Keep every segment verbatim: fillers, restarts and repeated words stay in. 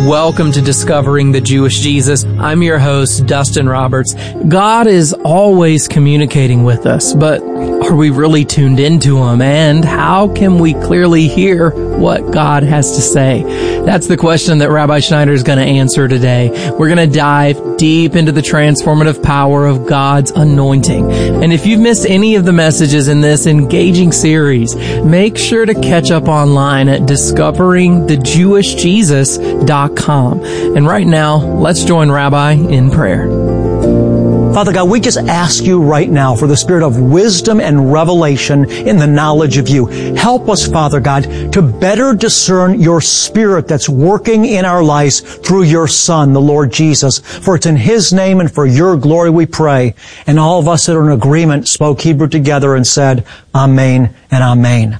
Welcome to Discovering the Jewish Jesus. I'm your host, Dustin Roberts. God is always communicating with us, but are we really tuned into Him? And how can we clearly hear what God has to say? That's the question that Rabbi Schneider is going to answer today. We're going to dive deep into the transformative power of God's anointing. And if you've missed any of the messages in this engaging series, make sure to catch up online at discovering the jewish jesus dot com. And right now, let's join Rabbi in prayer. Father God, we just ask you right now for the spirit of wisdom and revelation in the knowledge of you. Help us, Father God, to better discern your spirit that's working in our lives through your Son, the Lord Jesus. For it's in His name and for your glory we pray. And all of us that are in agreement spoke Hebrew together and said, Amen and Amen.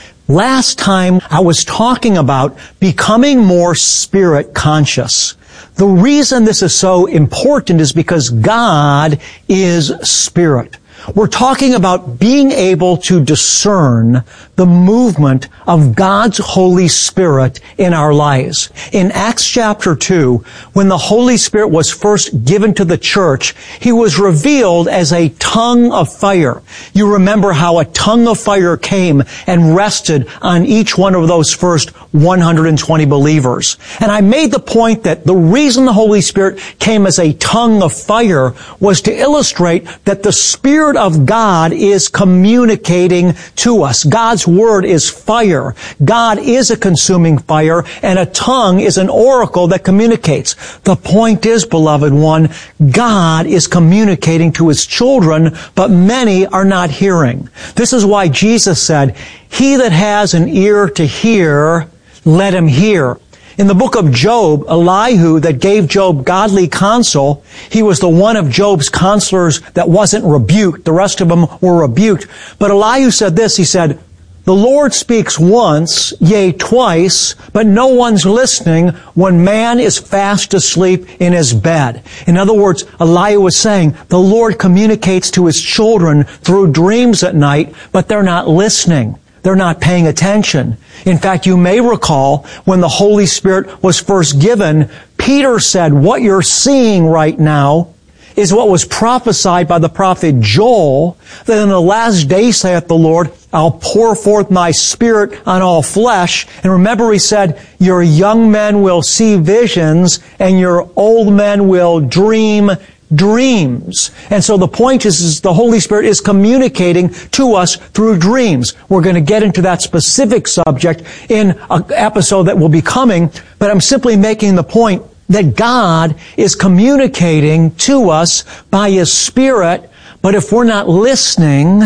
Last time I was talking about becoming more spirit conscious. The reason this is so important is because God is spirit. We're talking about being able to discern the movement of God's Holy Spirit in our lives. In Acts chapter two, when the Holy Spirit was first given to the church, He was revealed as a tongue of fire. You remember how a tongue of fire came and rested on each one of those first one hundred twenty believers. And I made the point that the reason the Holy Spirit came as a tongue of fire was to illustrate that the Spirit of God is communicating to us. God's Word is fire. God is a consuming fire, and a tongue is an oracle that communicates. The point is, beloved one, God is communicating to His children, but many are not hearing. This is why Jesus said, "He that has an ear to hear, let him hear." In the book of Job, Elihu that gave Job godly counsel, he was the one of Job's counselors that wasn't rebuked. The rest of them were rebuked. But Elihu said this, he said, "The Lord speaks once, yea, twice, but no one's listening when man is fast asleep in his bed." In other words, Elihu was saying, the Lord communicates to His children through dreams at night, but they're not listening. They're not paying attention. In fact, you may recall when the Holy Spirit was first given, Peter said, "What you're seeing right now is what was prophesied by the prophet Joel, that in the last day, saith the Lord, I'll pour forth my Spirit on all flesh." And remember, He said, "Your young men will see visions, and your old men will dream dreams." And so the point is, is the Holy Spirit is communicating to us through dreams. We're going to get into that specific subject in an episode that will be coming, but I'm simply making the point that God is communicating to us by His Spirit, but if we're not listening,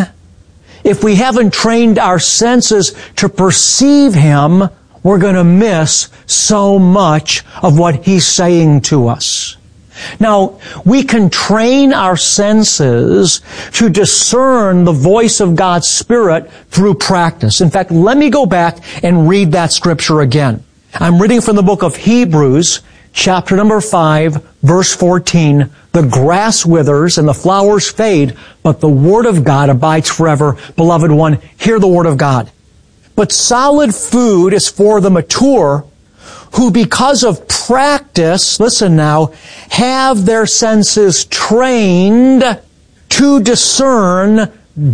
if we haven't trained our senses to perceive Him, we're going to miss so much of what He's saying to us. Now, we can train our senses to discern the voice of God's Spirit through practice. In fact, let me go back and read that scripture again. I'm reading from the book of Hebrews, chapter number five, verse fourteen. "The grass withers and the flowers fade, but the Word of God abides forever." Beloved one, hear the Word of God. "But solid food is for the mature, who because of practice," listen now, "have their senses trained to discern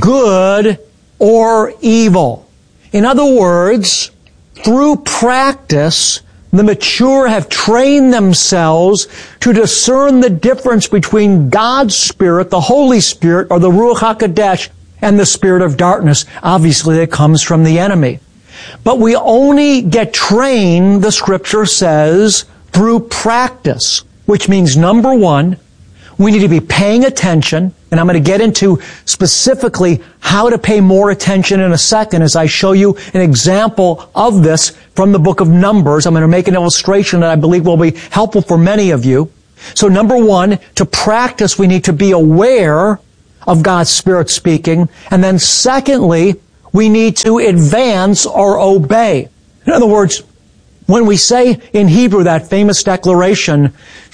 good or evil." In other words, through practice, the mature have trained themselves to discern the difference between God's Spirit, the Holy Spirit, or the Ruach HaKodesh, and the spirit of darkness. Obviously, it comes from the enemy. But we only get trained, the Scripture says, through practice, which means, number one, we need to be paying attention, and I'm going to get into specifically how to pay more attention in a second as I show you an example of this from the book of Numbers. I'm going to make an illustration that I believe will be helpful for many of you. So number one, to practice, we need to be aware of God's Spirit speaking. And then secondly, we need to advance or obey. In other words, when we say in Hebrew that famous declaration,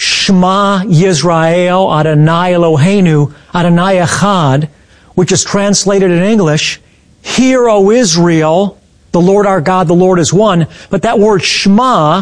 Shema Yisrael Adonai Eloheinu Adonai Echad, which is translated in English, "Hear, O Israel, the Lord our God, the Lord is one." But that word Shema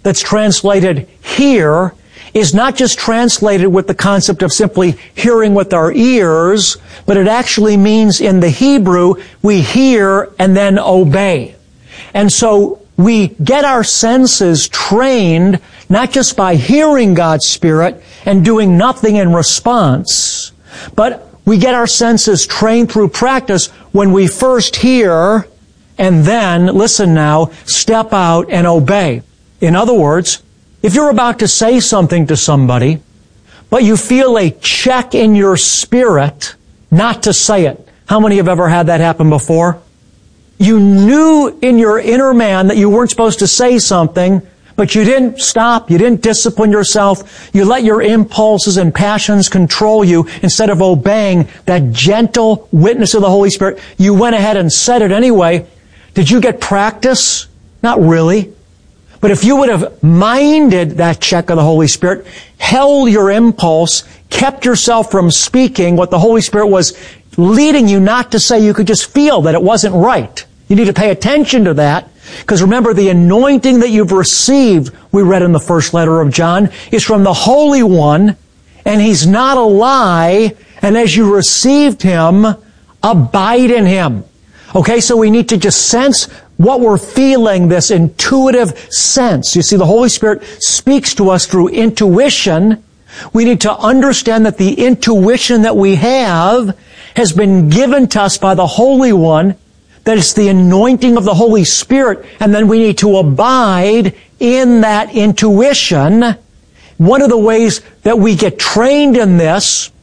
that's translated hear is not just translated with the concept of simply hearing with our ears, but it actually means in the Hebrew, we hear and then obey. And so we get our senses trained not just by hearing God's Spirit and doing nothing in response, but we get our senses trained through practice when we first hear and then, listen now, step out and obey. In other words, if you're about to say something to somebody, but you feel a check in your spirit not to say it. How many have ever had that happen before? You knew in your inner man that you weren't supposed to say something, but you didn't stop. You didn't discipline yourself. You let your impulses and passions control you instead of obeying that gentle witness of the Holy Spirit. You went ahead and said it anyway. Did you get practice? Not really. But if you would have minded that check of the Holy Spirit, held your impulse, kept yourself from speaking what the Holy Spirit was leading you not to say, you could just feel that it wasn't right. You need to pay attention to that. Because remember, the anointing that you've received, we read in the first letter of John, is from the Holy One, and He's not a lie, and as you received Him, abide in Him. Okay, so we need to just sense what we're feeling, this intuitive sense. You see, the Holy Spirit speaks to us through intuition. We need to understand that the intuition that we have has been given to us by the Holy One, that it's the anointing of the Holy Spirit, and then we need to abide in that intuition. One of the ways that we get trained in this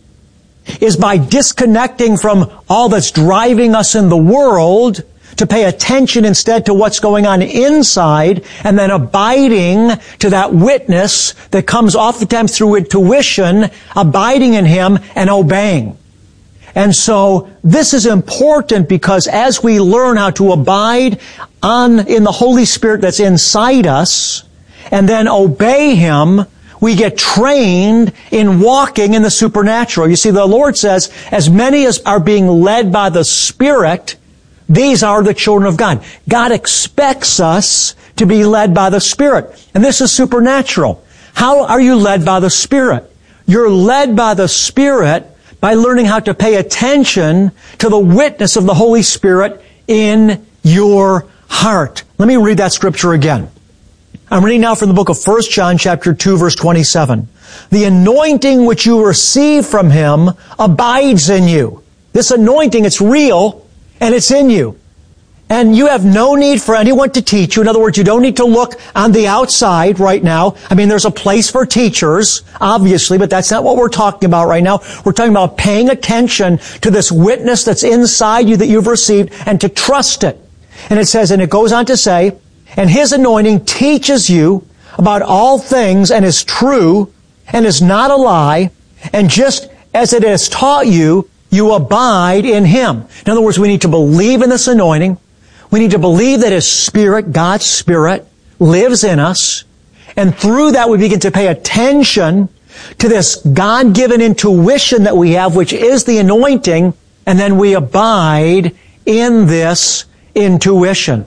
is by disconnecting from all that's driving us in the world to pay attention instead to what's going on inside, and then abiding to that witness that comes oftentimes through intuition, abiding in Him and obeying. And so this is important because as we learn how to abide on in the Holy Spirit that's inside us and then obey Him, we get trained in walking in the supernatural. You see, the Lord says, as many as are being led by the Spirit, these are the children of God. God expects us to be led by the Spirit. And this is supernatural. How are you led by the Spirit? You're led by the Spirit by learning how to pay attention to the witness of the Holy Spirit in your heart. Let me read that scripture again. I'm reading now from the book of First John chapter two, verse twenty-seven. The anointing which you receive from Him abides in you. This anointing, it's real, and it's in you. And you have no need for anyone to teach you. In other words, you don't need to look on the outside right now. I mean, there's a place for teachers, obviously, but that's not what we're talking about right now. We're talking about paying attention to this witness that's inside you that you've received and to trust it. And it says, and it goes on to say, and His anointing teaches you about all things and is true and is not a lie. And just as it has taught you, you abide in Him. In other words, we need to believe in this anointing. We need to believe that His Spirit, God's Spirit, lives in us. And through that, we begin to pay attention to this God-given intuition that we have, which is the anointing. And then we abide in this intuition.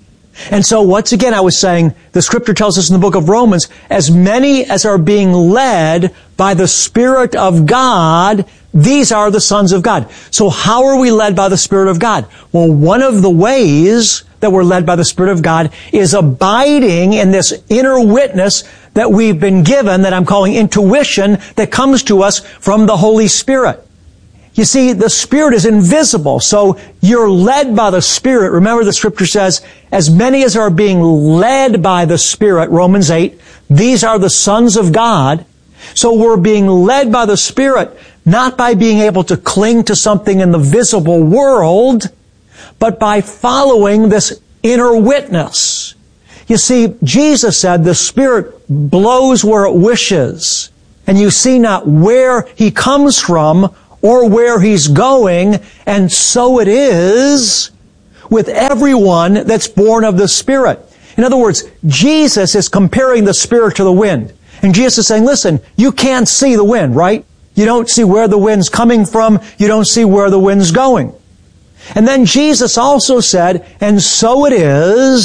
And so once again, I was saying, the Scripture tells us in the book of Romans, as many as are being led by the Spirit of God, these are the sons of God. So how are we led by the Spirit of God? Well, one of the ways that we're led by the Spirit of God is abiding in this inner witness that we've been given, that I'm calling intuition, that comes to us from the Holy Spirit. You see, the Spirit is invisible, so you're led by the Spirit. Remember, the Scripture says, as many as are being led by the Spirit, Romans eight, these are the sons of God. So we're being led by the Spirit, not by being able to cling to something in the visible world, but by following this inner witness. You see, Jesus said, the Spirit blows where it wishes, and you see not where He comes from or where He's going, and so it is with everyone that's born of the Spirit. In other words, Jesus is comparing the Spirit to the wind. And Jesus is saying, listen, you can't see the wind, right? You don't see where the wind's coming from. You don't see where the wind's going. And then Jesus also said, and so it is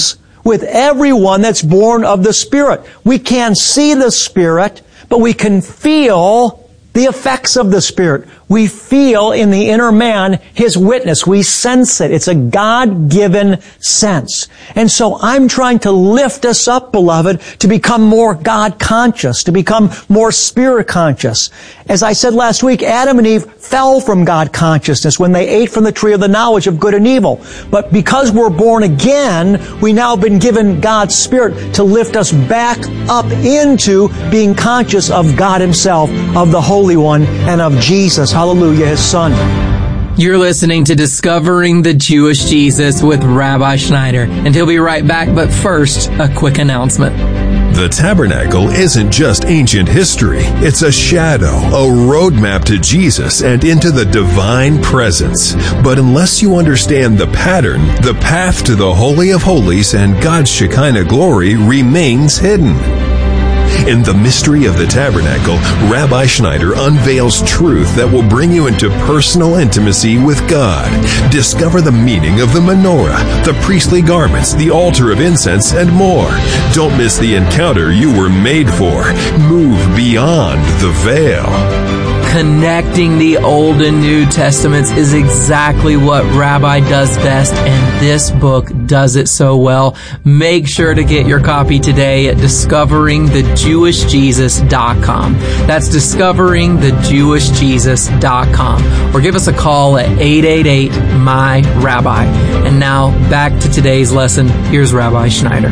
with everyone that's born of the Spirit. We can't see the Spirit, but we can feel the effects of the Spirit. We feel in the inner man His witness. We sense it. It's a God-given sense. And so I'm trying to lift us up, beloved, to become more God-conscious, to become more Spirit-conscious. As I said last week, Adam and Eve fell from God-consciousness when they ate from the tree of the knowledge of good and evil. But because we're born again, we now have been given God's Spirit to lift us back up into being conscious of God Himself, of the Holy One, and of Jesus. Hallelujah, His Son. You're listening to Discovering the Jewish Jesus with Rabbi Schneider, and he'll be right back, but first, a quick announcement. The tabernacle isn't just ancient history. It's a shadow, a roadmap to Jesus and into the divine presence. But unless you understand the pattern, the path to the Holy of Holies and God's Shekinah glory remains hidden. In the mystery of the tabernacle, Rabbi Schneider unveils truth that will bring you into personal intimacy with God. Discover the meaning of the menorah, the priestly garments, the altar of incense, and more. Don't miss the encounter you were made for. Move beyond the veil. Connecting the Old and New Testaments is exactly what Rabbi does best, and this book does it so well. Make sure to get your copy today at discovering the jewish jesus dot com. That's discovering the jewish jesus dot com. Or give us a call at eight eight eight, M Y, Rabbi. And now, back to today's lesson. Here's Rabbi Schneider.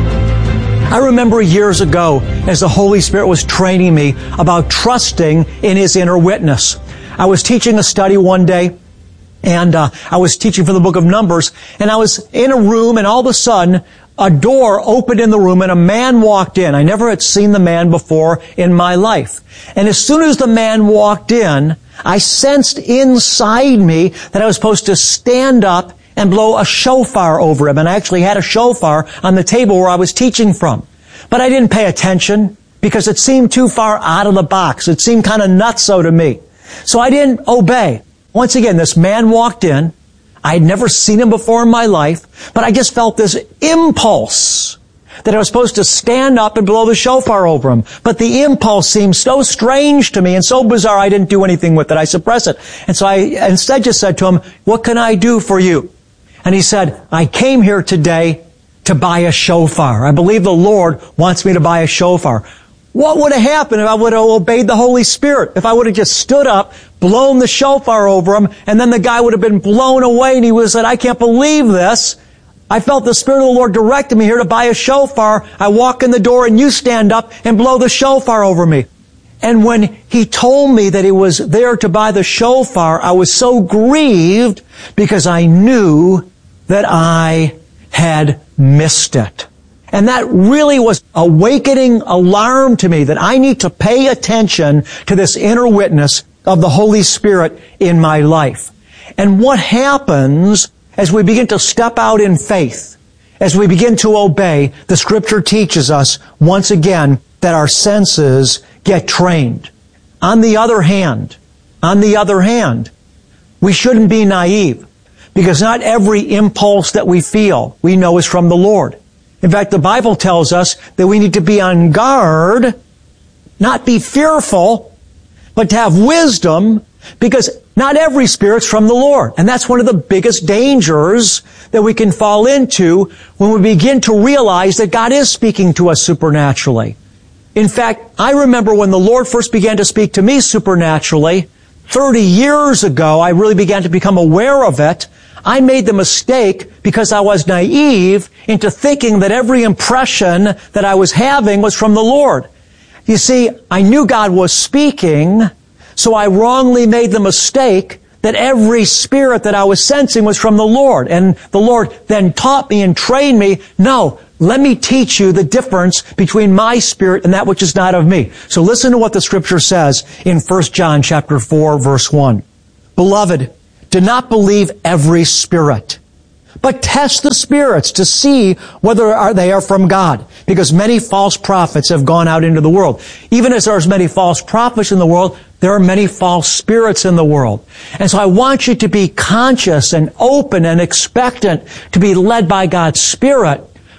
I remember years ago as the Holy Spirit was training me about trusting in His inner witness. I was teaching a study one day, and uh, I was teaching from the book of Numbers, and I was in a room, and all of a sudden, a door opened in the room, and a man walked in. I never had seen the man before in my life. And as soon as the man walked in, I sensed inside me that I was supposed to stand up and blow a shofar over him. And I actually had a shofar on the table where I was teaching from. But I didn't pay attention because it seemed too far out of the box. It seemed kind of nutso to me. So I didn't obey. Once again, this man walked in. I had never seen him before in my life, but I just felt this impulse that I was supposed to stand up and blow the shofar over him. But the impulse seemed so strange to me and so bizarre I didn't do anything with it. I suppressed it. And so I instead just said to him, "What can I do for you?" And he said, "I came here today to buy a shofar. I believe the Lord wants me to buy a shofar." What would have happened if I would have obeyed the Holy Spirit? If I would have just stood up, blown the shofar over him, and then the guy would have been blown away and he would have said, "I can't believe this. I felt the Spirit of the Lord directed me here to buy a shofar. I walk in the door and you stand up and blow the shofar over me." And when he told me that he was there to buy the shofar, I was so grieved because I knew that I had missed it. And that really was a awakening alarm to me that I need to pay attention to this inner witness of the Holy Spirit in my life. And what happens as we begin to step out in faith, as we begin to obey, the Scripture teaches us once again that our senses get trained. On the other hand, on the other hand, we shouldn't be naive because not every impulse that we feel we know is from the Lord. In fact, the Bible tells us that we need to be on guard, not be fearful, but to have wisdom, because not every spirit's from the Lord. And that's one of the biggest dangers that we can fall into when we begin to realize that God is speaking to us supernaturally. In fact, I remember when the Lord first began to speak to me supernaturally, thirty years ago, I really began to become aware of it. I made the mistake, because I was naive, into thinking that every impression that I was having was from the Lord. You see, I knew God was speaking, so I wrongly made the mistake that every spirit that I was sensing was from the Lord. And the Lord then taught me and trained me, no, let me teach you the difference between my spirit and that which is not of me. So listen to what the Scripture says in First John chapter four, verse one. "Beloved, do not believe every spirit, but test the spirits to see whether they are from God, because many false prophets have gone out into the world." Even as there are many false prophets in the world, there are many false spirits in the world. And so I want you to be conscious and open and expectant to be led by God's Spirit.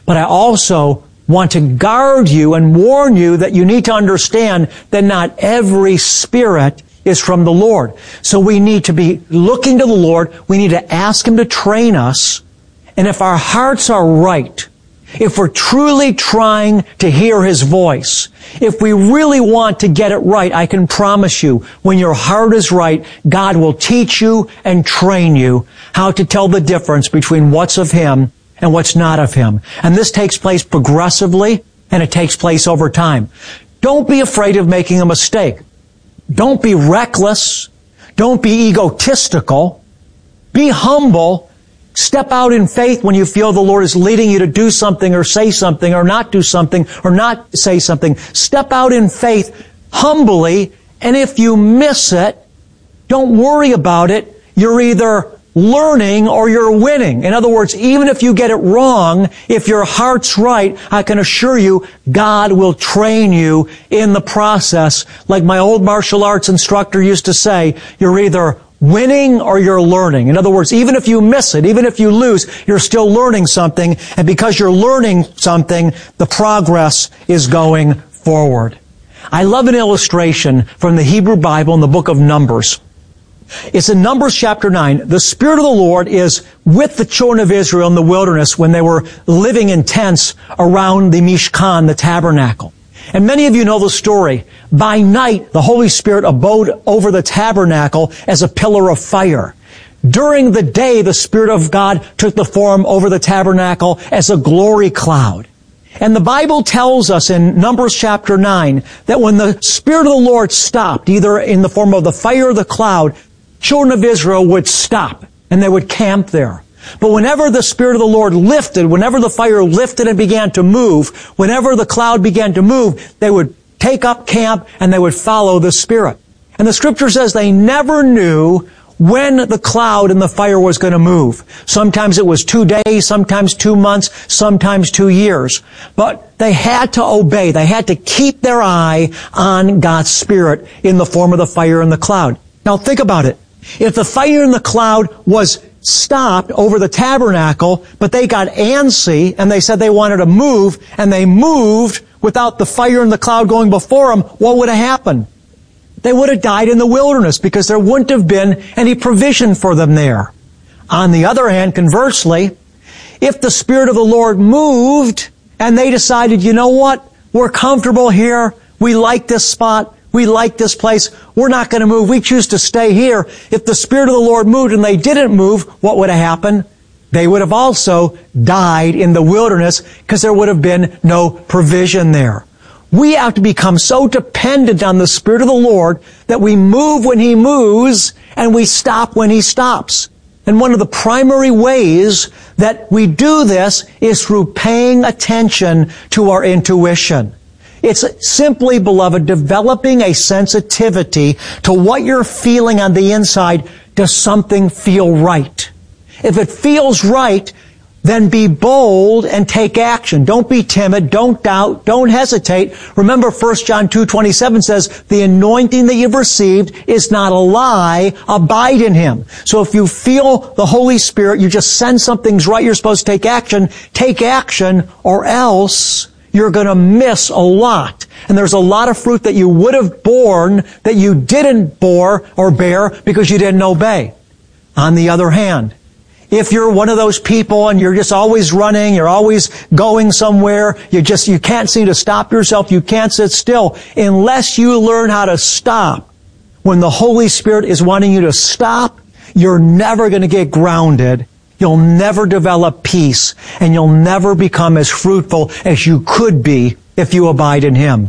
But I also want to guard you and warn you that you need to understand that not every spirit is from the Lord. So we need to be looking to the Lord. We need to ask Him to train us. And if our hearts are right, if we're truly trying to hear His voice, if we really want to get it right, I can promise you, when your heart is right, God will teach you and train you how to tell the difference between what's of Him and what's not of Him. And this takes place progressively, and it takes place over time. Don't be afraid of making a mistake. Don't be reckless. Don't be egotistical. Be humble. Step out in faith when you feel the Lord is leading you to do something or say something or not do something or not say something. Step out in faith humbly, and if you miss it, don't worry about it. You're either learning or you're winning. In other words, even if you get it wrong, if your heart's right, I can assure you, God will train you in the process. Like my old martial arts instructor used to say, you're either winning or you're learning. In other words, even if you miss it, even if you lose, you're still learning something. And because you're learning something, the progress is going forward. I love an illustration from the Hebrew Bible in the book of Numbers. It's in Numbers chapter nine. The Spirit of the Lord is with the children of Israel in the wilderness when they were living in tents around the Mishkan, the tabernacle. And many of you know the story. By night, the Holy Spirit abode over the tabernacle as a pillar of fire. During the day, the Spirit of God took the form over the tabernacle as a glory cloud. And the Bible tells us in Numbers chapter nine that when the Spirit of the Lord stopped, either in the form of the fire or the cloud, children of Israel would stop and they would camp there. But whenever the Spirit of the Lord lifted, whenever the fire lifted and began to move, whenever the cloud began to move, they would take up camp and they would follow the Spirit. And the Scripture says they never knew when the cloud and the fire was going to move. Sometimes it was two days, sometimes two months, sometimes two years. But they had to obey. They had to keep their eye on God's Spirit in the form of the fire and the cloud. Now think about it. If the fire and the cloud was stopped over the tabernacle, but they got antsy and they said they wanted to move, and they moved without the fire and the cloud going before them, what would have happened? They would have died in the wilderness because there wouldn't have been any provision for them there. On the other hand, conversely, if the Spirit of the Lord moved and they decided, you know what, we're comfortable here, we like this spot, we like this place, we're not going to move, we choose to stay here. If the Spirit of the Lord moved and they didn't move, what would have happened? They would have also died in the wilderness because there would have been no provision there. We have to become so dependent on the Spirit of the Lord that we move when He moves and we stop when He stops. And one of the primary ways that we do this is through paying attention to our intuition. It's simply, beloved, developing a sensitivity to what you're feeling on the inside. Does something feel right? If it feels right, then be bold and take action. Don't be timid. Don't doubt. Don't hesitate. Remember, First John two twenty-seven says, the anointing that you've received is not a lie. Abide in Him. So if you feel the Holy Spirit, you just sense something's right, you're supposed to take action. Take action, or else you're going to miss a lot. And there's a lot of fruit that you would have borne that you didn't bore or bear because you didn't obey. On the other hand, if you're one of those people and you're just always running, you're always going somewhere, you just, you can't seem to stop yourself, you can't sit still, unless you learn how to stop. When the Holy Spirit is wanting you to stop, you're never going to get grounded. You'll never develop peace, and you'll never become as fruitful as you could be if you abide in Him.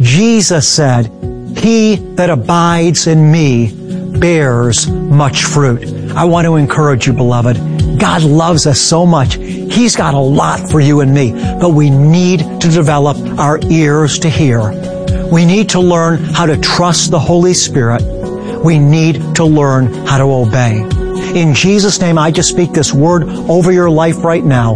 Jesus said, he that abides in me bears much fruit. I want to encourage you, beloved. God loves us so much. He's got a lot for you and me, but we need to develop our ears to hear. We need to learn how to trust the Holy Spirit. We need to learn how to obey. In Jesus' name, I just speak this word over your life right now.